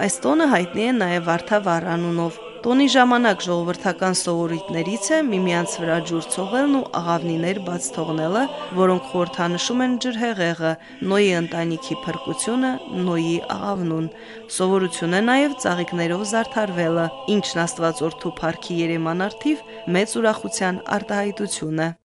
Այս տոնը հայտնի է նաև Վարդավառ անունով։ Տոնի ժամանակ ժողովրդական սովորույթներից է միմյանց վրա ջուր ցողելն ու աղավնիներ բաց թողնելը, որոնք խորհրդանշում են ջրհեղեղը, Նոյի ընտանիքի փրկությունը, Նոյի աղավնուն։ Սովորություն է նաև ծաղիկներով զարդարվելը, ինչն Աստվածորդու փառքի երեման առթիվ մեծ ուրախության արտահայտություն է։